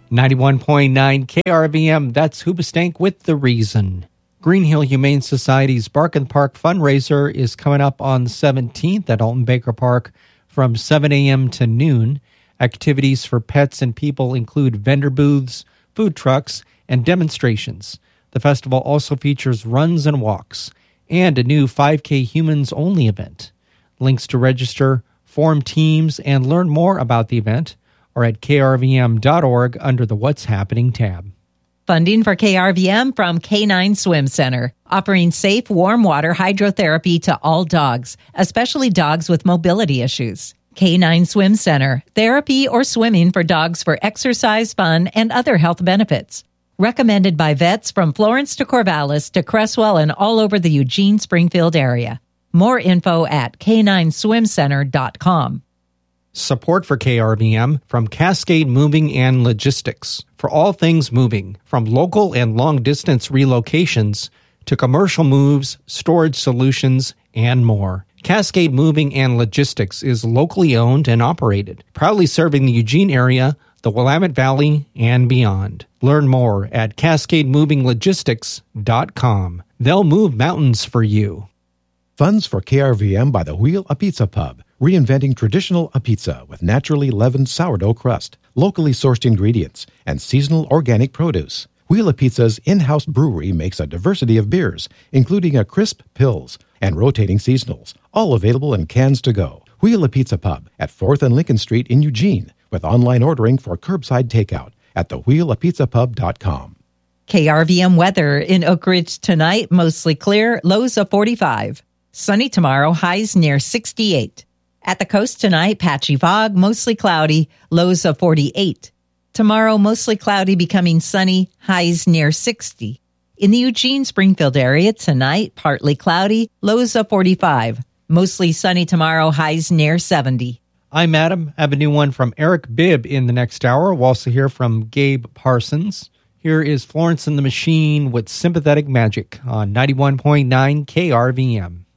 91.9 KRVM, that's Hoobastank with The Reason. Green Hill Humane Society's Bark in the Park fundraiser is coming up on the 17th at Alton Baker Park from 7 a.m. to noon. Activities for pets and people include vendor booths, food trucks, and demonstrations. The festival also features runs and walks, and a new 5K Humans Only event. Links to register, form teams, and learn more about the event are at krvm.org under the What's Happening tab. Funding for KRVM from K9 Swim Center, offering safe, warm water hydrotherapy to all dogs, especially dogs with mobility issues. K9 Swim Center, therapy or swimming for dogs for exercise, fun, and other health benefits. Recommended by vets from Florence to Corvallis to Cresswell and all over the Eugene-Springfield area. More info at k9swimcenter.com. Support for KRVM from Cascade Moving and Logistics. For all things moving, from local and long-distance relocations to commercial moves, storage solutions, and more. Cascade Moving and Logistics is locally owned and operated, proudly serving the Eugene area, the Willamette Valley, and beyond. Learn more at CascadeMovingLogistics.com. They'll move mountains for you. Funds for KRVM by the Wheel a Pizza Pub, reinventing traditional a pizza with naturally leavened sourdough crust, locally sourced ingredients, and seasonal organic produce. Wheel a Pizza's in-house brewery makes a diversity of beers, including a crisp Pils and rotating seasonals, all available in cans to go. Wheel a Pizza Pub at 4th and Lincoln Street in Eugene, with online ordering for curbside takeout at thewheelapizzapub.com. KRVM weather in Oak Ridge tonight, mostly clear, lows of 45. Sunny tomorrow, highs near 68. At the coast tonight, patchy fog, mostly cloudy, lows of 48. Tomorrow, mostly cloudy, becoming sunny, highs near 60. In the Eugene-Springfield area tonight, partly cloudy, lows of 45. Mostly sunny tomorrow, highs near 70. I'm Adam. I have a new one from Eric Bibb in the next hour. We'll also hear from Gabe Parsons. Here is Florence and the Machine with Sympathetic Magic on 91.9 KRVM.